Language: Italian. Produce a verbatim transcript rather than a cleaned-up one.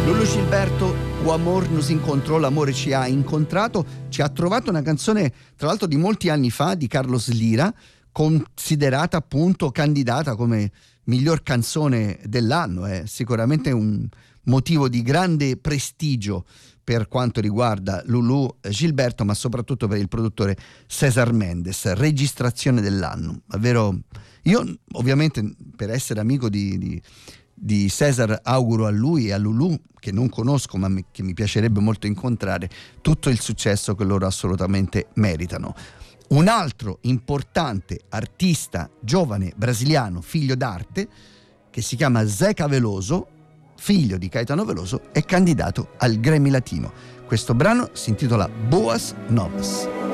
Lulu Gilberto, O amor nos incontrò, l'amore ci ha incontrato, ci ha trovato una canzone tra l'altro di molti anni fa di Carlos Lira, considerata appunto candidata come miglior canzone dell'anno. È sicuramente un motivo di grande prestigio per quanto riguarda Lulu Gilberto, ma soprattutto per il produttore César Mendes. Registrazione dell'anno, davvero. Io ovviamente, per essere amico di, di di César, auguro a lui e a Lulu, che non conosco ma mi, che mi piacerebbe molto incontrare, tutto il successo che loro assolutamente meritano. Un altro importante artista giovane brasiliano, figlio d'arte, che si chiama Zeca Veloso, figlio di Caetano Veloso, è candidato al Grammy Latino. Questo brano si intitola Boas Novas.